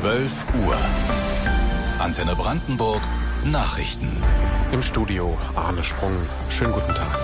12 Uhr. Antenne Brandenburg Nachrichten. Im Studio Arne Sprung. Schönen guten Tag.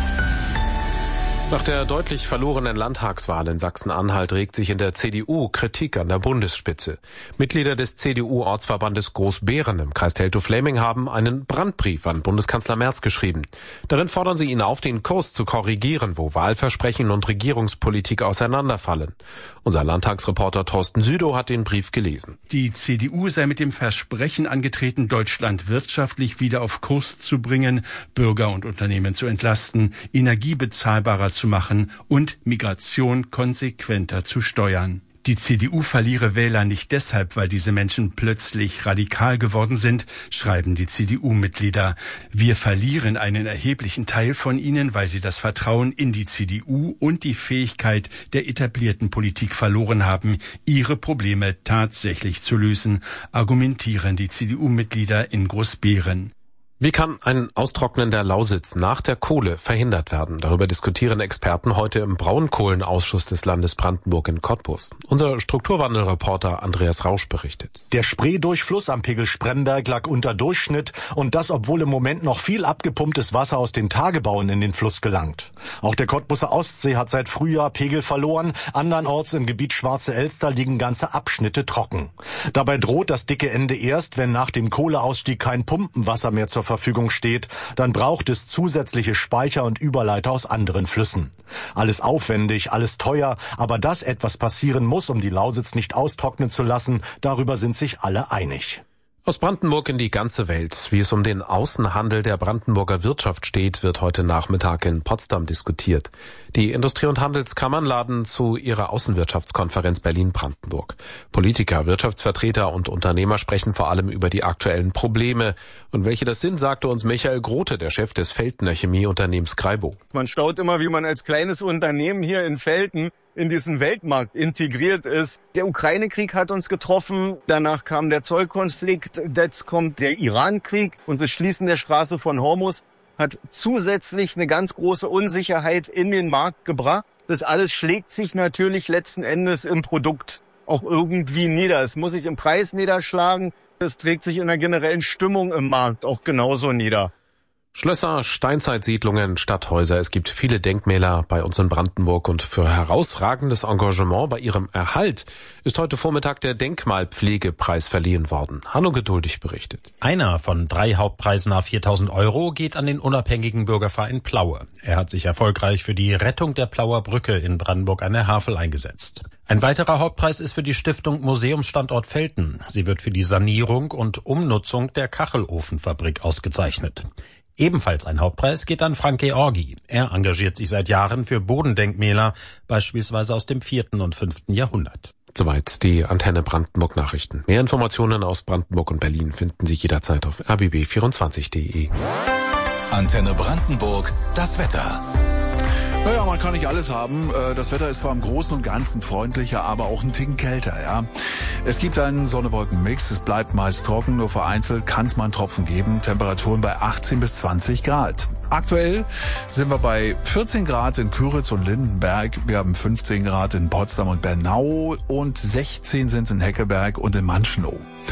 Nach der deutlich verlorenen Landtagswahl in Sachsen-Anhalt regt sich in der CDU Kritik an der Bundesspitze. Mitglieder des CDU-Ortsverbandes Großbeeren im Kreis Teltow-Fläming haben einen Brandbrief an Bundeskanzler Merz geschrieben. Darin fordern sie ihn auf, den Kurs zu korrigieren, wo Wahlversprechen und Regierungspolitik auseinanderfallen. Unser Landtagsreporter Thorsten Südow hat den Brief gelesen. Die CDU sei mit dem Versprechen angetreten, Deutschland wirtschaftlich wieder auf Kurs zu bringen, Bürger und Unternehmen zu entlasten, Energie bezahlbarer zu machen und Migration konsequenter zu steuern. Die CDU verliere Wähler nicht deshalb, weil diese Menschen plötzlich radikal geworden sind, schreiben die CDU-Mitglieder. Wir verlieren einen erheblichen Teil von ihnen, weil sie das Vertrauen in die CDU und die Fähigkeit der etablierten Politik verloren haben, ihre Probleme tatsächlich zu lösen, argumentieren die CDU-Mitglieder in Großbeeren. Wie kann ein Austrocknen der Lausitz nach der Kohle verhindert werden? Darüber diskutieren Experten heute im Braunkohlenausschuss des Landes Brandenburg in Cottbus. Unser Strukturwandelreporter Andreas Rausch berichtet. Der Spreedurchfluss am Pegel Spremberg lag unter Durchschnitt und das, obwohl im Moment noch viel abgepumptes Wasser aus den Tagebauen in den Fluss gelangt. Auch der Cottbuser Ostsee hat seit Frühjahr Pegel verloren. Andernorts im Gebiet Schwarze Elster liegen ganze Abschnitte trocken. Dabei droht das dicke Ende erst, wenn nach dem Kohleausstieg kein Pumpenwasser mehr zur Verfügung steht, dann braucht es zusätzliche Speicher und Überleiter aus anderen Flüssen. Alles aufwendig, alles teuer, aber dass etwas passieren muss, um die Lausitz nicht austrocknen zu lassen, darüber sind sich alle einig. Aus Brandenburg in die ganze Welt. Wie es um den Außenhandel der Brandenburger Wirtschaft steht, wird heute Nachmittag in Potsdam diskutiert. Die Industrie- und Handelskammern laden zu ihrer Außenwirtschaftskonferenz Berlin-Brandenburg. Politiker, Wirtschaftsvertreter und Unternehmer sprechen vor allem über die aktuellen Probleme. Und welche das sind, sagte uns Michael Grote, der Chef des Veltener Chemieunternehmens Craibo. Man staut immer, wie man als kleines Unternehmen hier in Velten in diesen Weltmarkt integriert ist. Der Ukraine-Krieg hat uns getroffen, danach kam der Zollkonflikt, jetzt kommt der Iran-Krieg und das Schließen der Straße von Hormuz hat zusätzlich eine ganz große Unsicherheit in den Markt gebracht. Das alles schlägt sich natürlich letzten Endes im Produkt auch irgendwie nieder. Es muss sich im Preis niederschlagen, es trägt sich in der generellen Stimmung im Markt auch genauso nieder. Schlösser, Steinzeitsiedlungen, Stadthäuser. Es gibt viele Denkmäler bei uns in Brandenburg und für herausragendes Engagement bei ihrem Erhalt ist heute Vormittag der Denkmalpflegepreis verliehen worden. Hanno Geduldig berichtet. Einer von 3 Hauptpreisen à 4.000 € geht an den unabhängigen Bürgerverein Plaue. Er hat sich erfolgreich für die Rettung der Plauer Brücke in Brandenburg an der Havel eingesetzt. Ein weiterer Hauptpreis ist für die Stiftung Museumsstandort Velten. Sie wird für die Sanierung und Umnutzung der Kachelofenfabrik ausgezeichnet. Ebenfalls ein Hauptpreis geht an Frank Georgi. Er engagiert sich seit Jahren für Bodendenkmäler, beispielsweise aus dem 4. und 5. Jahrhundert. Soweit die Antenne Brandenburg Nachrichten. Mehr Informationen aus Brandenburg und Berlin finden Sie jederzeit auf rbb24.de. Antenne Brandenburg, das Wetter. Naja, man kann nicht alles haben. Das Wetter ist zwar im Großen und Ganzen freundlicher, aber auch ein Ticken kälter, ja. Es gibt einen Sonne-Wolken-Mix, es bleibt meist trocken, nur vereinzelt kann es mal einen Tropfen geben. Temperaturen bei 18 bis 20 Grad. Aktuell sind wir bei 14 Grad in Küritz und Lindenberg. Wir haben 15 Grad in Potsdam und Bernau und 16 sind es in Heckelberg und in Manschenow.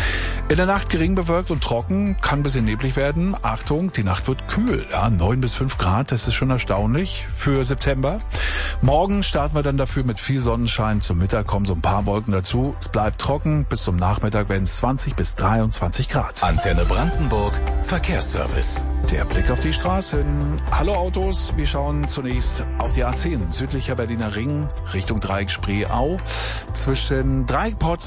In der Nacht gering bewölkt und trocken, kann ein bisschen neblig werden. Achtung, die Nacht wird kühl, ja, 9 bis 5 Grad, das ist schon erstaunlich für September. Morgen starten wir dann dafür mit viel Sonnenschein. Zum Mittag kommen so ein paar Wolken dazu. Es bleibt trocken, bis zum Nachmittag werden es 20 bis 23 Grad. Antenne Brandenburg, Verkehrsservice. Der Blick auf die Straßen. Hallo Autos, wir schauen zunächst auf die A10, südlicher Berliner Ring, Richtung Dreieck Spree-Au. Zwischen Dreieck Potsdam